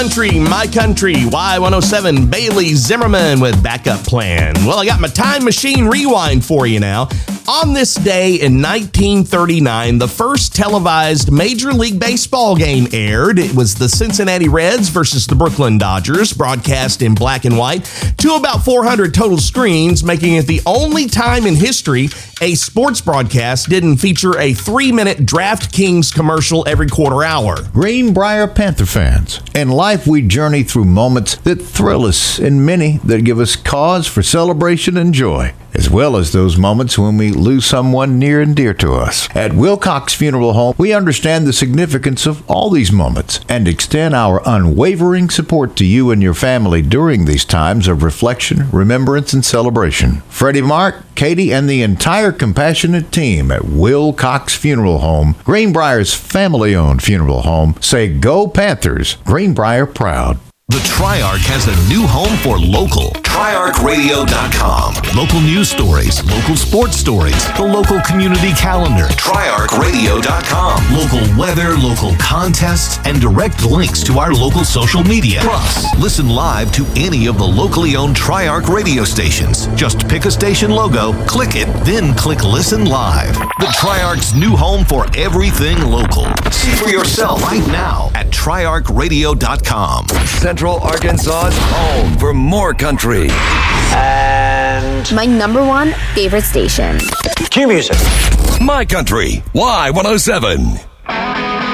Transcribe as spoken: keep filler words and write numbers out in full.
Country, My Country, Y one oh seven, Bailey Zimmerman with Backup Plan. Well, I got my time machine rewind for you now. On this day in nineteen thirty-nine, the first televised Major League Baseball game aired. It was the Cincinnati Reds versus the Brooklyn Dodgers, broadcast in black and white to about four hundred total screens, making it the only time in history a sports broadcast didn't feature a three-minute DraftKings commercial every quarter hour. Greenbrier Panther fans, in life we journey through moments that thrill us and many that give us cause for celebration and joy, as well as those moments when we lose someone near and dear to us. At Wilcox Funeral Home, we understand the significance of all these moments and extend our unwavering support to you and your family during these times of reflection, remembrance, and celebration. Freddie, Mark, Katie, and the entire compassionate team at Wilcox Funeral Home, Greenbrier's family-owned funeral home, say Go Panthers, Greenbrier proud. The Triarch has a new home for local. Triarch Radio dot com. Local news stories, local sports stories, the local community calendar. Triarch Radio dot com. Local weather, local contests, and direct links to our local social media. Plus, listen live to any of the locally owned Triarch radio stations. Just pick a station logo, click it, then click Listen Live. The Triarch's new home for everything local. See for yourself right now at Triarch Radio dot com. Central Arkansas's home for more country. And my number one favorite station. Cue music. My Country, Y one oh seven.